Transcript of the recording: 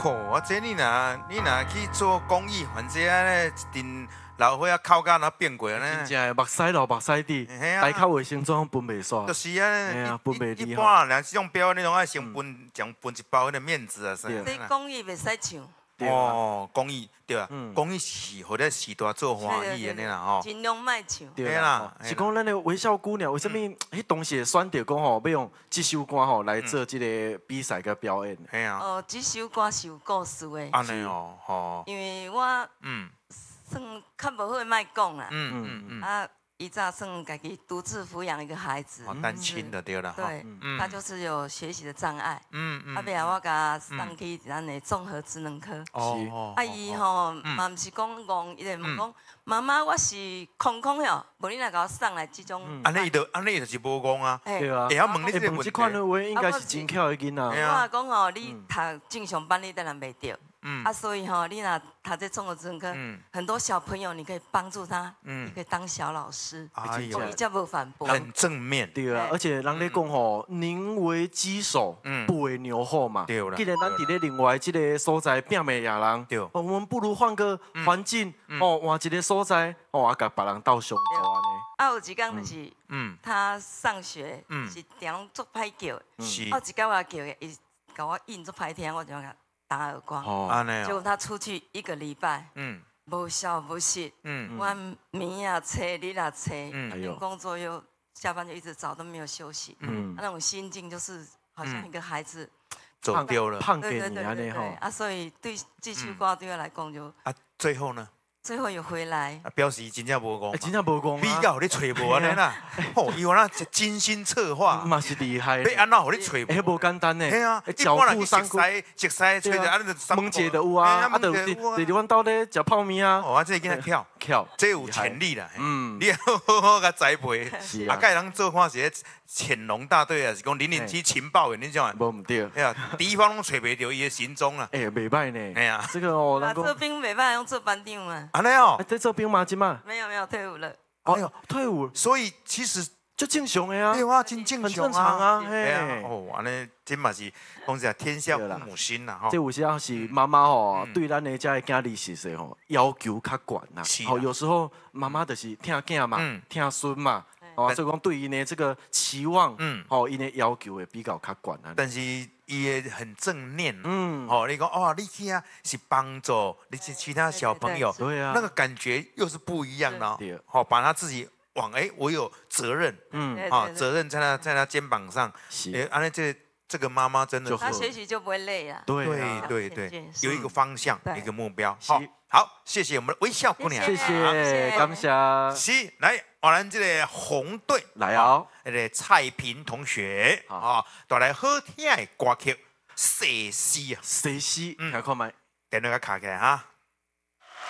吼，这你若去做公益，反正咧一阵老伙仔口甲那变过真呢。 正的目屎流目屎滴，大口卫生纸分袂煞。 就是啊， 分袂离一般人这种标那种爱先分，讲分一包那个面子啊，啥。 这公益袂使唱。 哦，公益对啊，公益是或者时代做欢喜的啦吼。 尽量卖唱。 对啦，是讲咱的微笑姑娘，为什么迄当时会选择讲吼，要用这首歌吼来做这个比赛甲表演？ 系啊。 哦，这首歌是有故事的。 安尼哦，吼。 因为我算较无好卖讲啦。啊，伊早算家己独自抚养一个孩子。 单亲的对啦。 对，他就是有学习的障碍。啊，尾我甲送去咱的综合职能科。 哦。 啊，伊吼嘛毋是讲戆，伊就问讲，妈妈，我是空空哟，无你若甲我送来这种。 安尼就是无讲啊。 对啊。 会晓问你这个问题。 这款的话应该是真巧的囡仔。 我也讲吼，你读正常班你当然袂着。啊，所以吼，你若读这综合职能科，很多小朋友你可以帮助他，你可以当小老师，伊才无反驳。 很正面。 对啊，而且人咧讲吼，宁为鸡首，不为牛后嘛。 对啦。 既然咱伫咧另外这个所在拼命亚人，对，我们不如换个环境，换一个所在，啊，甲别人斗相助安尼。 啊，有一天就是，他上学是定拢做歹叫，啊，有一天我叫伊甲我应做歹听，我就甲打耳光。结果他出去1个礼拜，无消无息，我眠啊找，日啊找，工作又下班就一直找都没有休息，那种心境就是好像一个孩子走丢了， 胖给你安尼吼。 啊，所以对这首歌对我来讲就最后呢？ 最后有回来， 表示真正无讲， 真正无讲， 你要你找无安尼啦，吼，伊有那精心策划， 嘛是厉害， 要安怎互你找无？ 迄无简单呢， 系啊， 脚步三步， 熟悉找着安尼就问者就有啊，啊，就伫阮兜咧食泡面啊， 哦，啊，这囡仔巧，这有潜力啦，你要好好甲栽培，啊，甲人做看是潜龙大队啊，是讲007情报员那种啊， 无毋对， 哎呀，敌方拢找袂着伊的行踪啦， 袂歹呢， 哎呀， 这个哦， 做兵袂歹，用做班长嘛， 安尼哦， 在做兵嘛，今嘛， 没有退伍了， 哎呦，退伍， 所以其实就正常的啊， 对啊，真正常啊， 嘿啊，哦，安尼真嘛是讲实天下父母心啦，吼， 这有时候是妈妈吼，对咱的这个囝儿是说吼要求较悬啦，哦，有时候妈妈就是听囝嘛，听孙嘛。哦，所以讲对因的这个期望，哦，因的要求会比较较悬啊。 但是伊也很正面，哦，你讲哦，你去啊是帮助你其他小朋友， 对啊， 那个感觉又是不一样的，好，把他自己往我有责任，责任在他肩膀上，安尼这个妈妈真的， 他学习就不会累啊， 对，有一个方向，一个目标，好，谢谢我们的微笑姑娘， 谢谢，感谢， 是来。我咱这个红队来哦， 那个蔡平同学啊，带来好听的歌曲《西施》啊， 西施，听看麦， 电话卡起来哈。